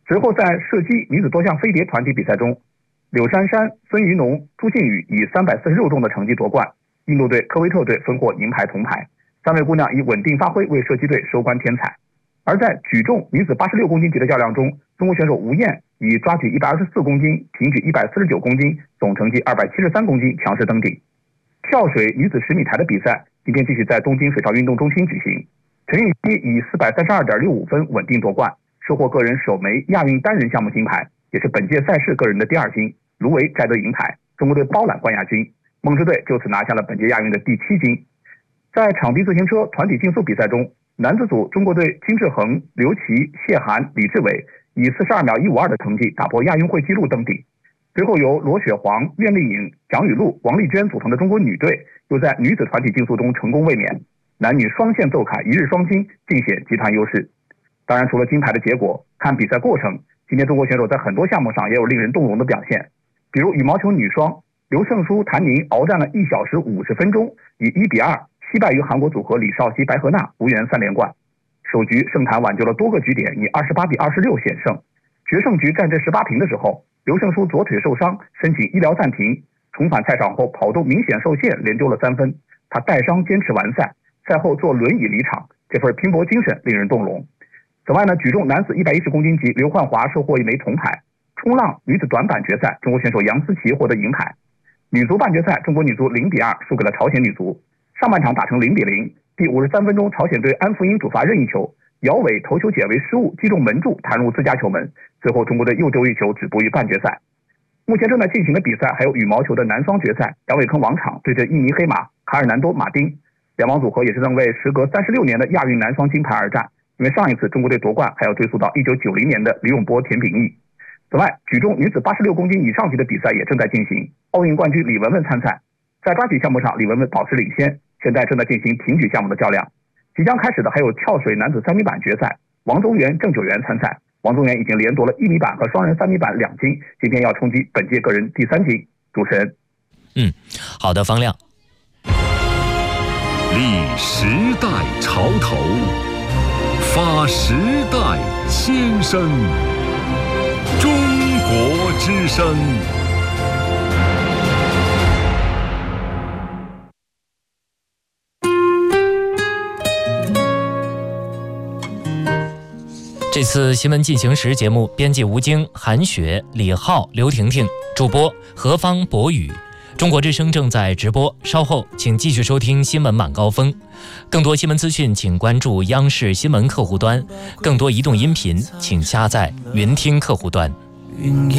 随后在射击女子多项飞碟团体比赛中，柳珊珊、孙于农、朱靖宇以346中的成绩夺冠，印度队、科威特队分获银牌、铜牌。3位姑娘以稳定发挥为射击队收官添彩。而在举重女子86公斤级的较量中，中国选手吴燕以抓举124公斤、平举149公斤，总成绩273公斤强势登顶。跳水女子10米台的比赛今天继续在东京水上运动中心举行，陈芋汐以432.65分稳定夺冠，收获个人首枚亚运单人项目金牌，也是本届赛事个人的第2金。卢维摘得银牌，中国队包揽冠亚军，梦之队就此拿下了本届亚运的第7金。在场地自行车团体竞速比赛中，男子组中国队金志恒、刘琦、谢涵、李志伟以42秒152的成绩打破亚运会纪录登顶。随后由罗雪黄、苑丽颖、蒋雨露、王丽娟组成的中国女队又在女子团体竞速中成功卫冕，男女双线奏卡，一日双金，尽显集团优势。当然，除了金牌的结果，看比赛过程，今天中国选手在很多项目上也有令人动容的表现。比如羽毛球女双，刘胜书、谭宁鏖战了1小时50分钟，以1-2惜败于韩国组合李绍熙、白河娜，无缘3连冠。首局盛谭挽救了多个局点，以28-26险胜。决胜局战至18平的时候，刘胜书左腿受伤，申请医疗暂停，重返赛场后跑动明显受限，连丢了3分。他带伤坚持完赛，赛后坐轮椅离场，这份拼搏精神令人动容。此外呢，举重男子110公斤级，刘焕华收获1枚铜牌。冲浪女子短板决赛，中国选手杨思琦获得银牌。女足半决赛，中国女足0-2输给了朝鲜女足。上半场打成0-0，第53分钟，朝鲜队安福英主罚任意球，姚伟头球解围失误，击中门柱，弹入自家球门。最后中国队又丢一球，止步于半决赛。目前正在进行的比赛还有羽毛球的男双决赛，杨伟坑王场对阵印尼黑马卡尔南多马丁。两王组合也是正为时隔36年的亚运男双金牌而战，因为上一次中国队夺冠还要追溯到1990年的李永波、田秉义。此外，举重女子86公斤以上级的比赛也正在进行，奥运冠军李雯雯参赛。在抓举项目上，李雯雯保持领先，现在正在进行挺举项目的较量。即将开始的还有跳水男子3米板决赛，王宗源、郑九元参赛。王宗源已经连夺了1米板和双人3米板2金，今天要冲击本届个人第3金。主持人， 好的，方亮。 立时代潮头，发时代先声，中国之声。 这次新闻进行时节目编辑吴京、韩雪、李浩、刘婷婷，主播何方、博宇。中国之声正在直播，稍后请继续收听新闻晚高峰。更多新闻资讯请关注央视新闻客户端，更多移动音频请下载云听客户端。